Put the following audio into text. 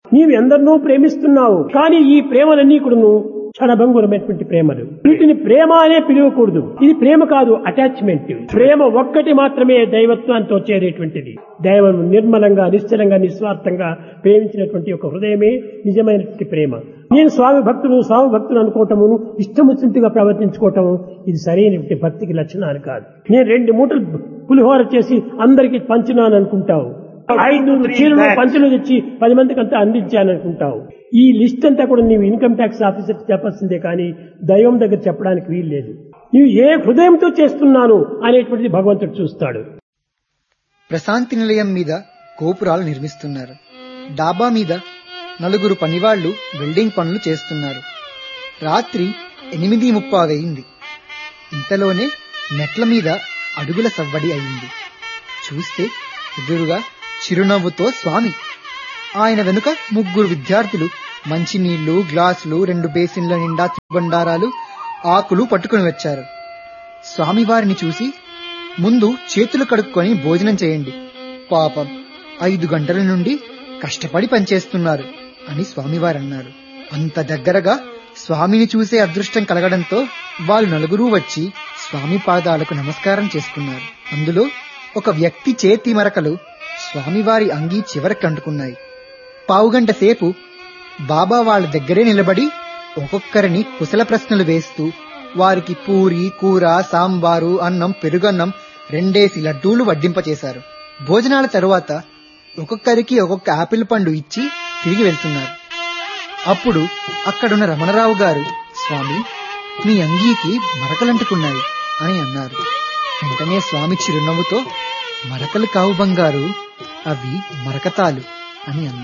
నీవు ఎందరినో ప్రేమిస్తున్నావు, కానీ ఈ ప్రేమలన్నీ కూడా క్షణభంగురమైనటువంటి ప్రేమలు. వీటిని ప్రేమ అనే పిలవకూడదు. ఇది ప్రేమ కాదు, అటాచ్మెంట్. ప్రేమ ఒక్కటి మాత్రమే దైవత్వంతో చేరేటువంటిది. దైవం నిర్మలంగా, నిశ్చలంగా, నిస్వార్థంగా ప్రేమించినటువంటి ఒక హృదయమే నిజమైనటువంటి ప్రేమ. నేను స్వామి భక్తులు అనుకోవటమును, ఇష్టం వచ్చినట్టుగా ప్రవర్తించుకోవటము ఇది సరైనటువంటి భక్తికి లక్షణాలు కాదు. నేను 2 మూటలు పులిహోర చేసి అందరికి పంచినాను అనుకుంటావు, 500 చీరలు పంచులు తెచ్చి 10 మందికి అంతా అందించాను అనుకుంటావు. ఈ లిస్ట్ అంతా కూడా నీవు ఇన్కమ్ ట్యాక్స్ ఆఫీసర్ చెప్పాల్సిందే, కానీ దైవం దగ్గర చెప్పడానికి వీలు లేదు. నీవు ఏ హృదయంతో చేస్తున్నాను అనేటువంటిది భగవంతుడు చూస్తాడు. ప్రశాంతి నిలయం మీద గోపురాలు నిర్మిస్తున్నారు. డాబా మీద 4 పనివాళ్లు వెల్డింగ్ పనులు చేస్తున్నారు. రాత్రి 8:30 అయింది. ఇంతలోనే మెట్ల మీద అడుగుల సవ్వడి అయింది. చూస్తే ఎదురుగా చిరునవ్వుతో స్వామి, ఆయన వెనుక 3 విద్యార్థులు మంచినీళ్లు, గ్లాసులు, 2 బేసిన్ల నిండా బండారాలు, ఆకులు పట్టుకుని వచ్చారు. స్వామివారిని చూసి, ముందు చేతులు కడుక్కొని భోజనం చేయండి, పాపం 5 గంటల నుండి కష్టపడి పనిచేస్తున్నారు అని స్వామివారన్నారు. అంత దగ్గరగా స్వామిని చూసే అదృష్టం కలగడంతో వాళ్ళు 4 వచ్చి స్వామి పాదాలకు నమస్కారం చేసుకున్నారు. అందులో ఒక వ్యక్తి చేతి మరకలు స్వామివారి అంగీ చివరికి అంటుకున్నాయి. పావుగంట సేపు బాబా వాళ్ళ దగ్గరే నిలబడి ఒక్కొక్కరిని కుశల ప్రశ్నలు వేస్తూ వారికి పూరి, కూర, సాంబారు, అన్నం, పెరుగన్నం, 2 లడ్డూలు వడ్డింపచేశారు. భోజనాల తరువాత ఒక్కొక్కరికి ఒక్కొక్క ఆపిల్ పండు ఇచ్చి తిరిగి వెళ్తున్నారు. అప్పుడు అక్కడున్న రమణరావు గారు, స్వామి, మీ అంగీకి మరకలంటుకున్నాయి అని అన్నారు. వెంటనే స్వామి చిరునవ్వుతో, మరకలు కావు బంగారు, అవి మరకతాలు అని అన్నారు.